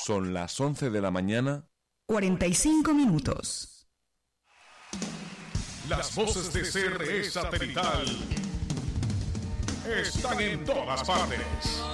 Son las 11 de la mañana. 45 minutos. Las voces de CRE Satelital están en todas partes.